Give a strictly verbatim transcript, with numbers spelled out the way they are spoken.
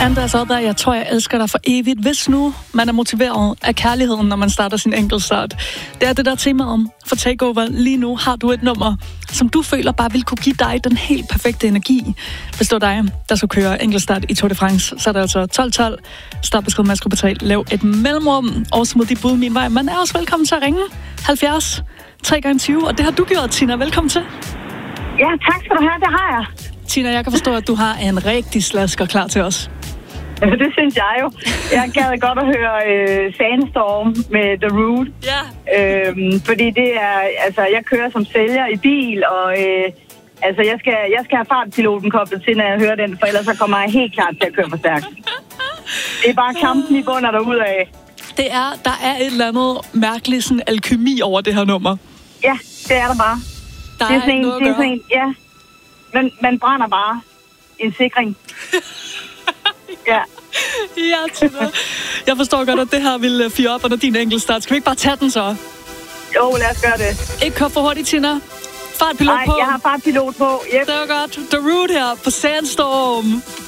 Andreas Oddberg, jeg tror, jeg elsker dig for evigt. Hvis nu man er motiveret af kærligheden, når man starter sin enkeltstart. Det er det der tema om for Takeover. Lige nu har du et nummer, som du føler bare vil kunne give dig den helt perfekte energi. Hvis det var dig, der skulle køre enkeltstart i Tour de France, så er det altså tolv tolv. Start besked med at skulle betale. Lav et mellemrum og smid dit bud min vej. Man er også velkommen til at ringe. halvfjerds tre gange tyve, og det har du gjort, Tina. Velkommen til. Ja, tak skal du have. Det har jeg. Tina, jeg kan forstå, at du har en rigtig slasker klar til os. Ja, det synes jeg jo. Jeg gad godt at høre øh, Sandstorm med The Root. Ja. Øhm, fordi det er, altså, jeg kører som sælger i bil, og øh, altså, jeg skal, jeg skal have fartpiloten koblet til, når jeg hører den, for ellers så kommer jeg helt klart til at køre for stærkt. Det er bare kampen i bunder derudad. Det er, der er et eller andet mærkeligt sådan alkymi over det her nummer. Ja, det er der bare. Der det er, er sådan, noget det er at gøre. sådan, ja. Man, man brænder bare en sikring. Ja. Ja, Tina. Jeg forstår godt, at det her vil fyre op under din enkeltstart. Skal vi ikke bare tage den så? Jo, lad os gøre det. Ikke kør for hurtigt, Tina. Fartpilot Nej, på. jeg har fartpilot på. Yep. Det var godt. The Root her på Sandstorm.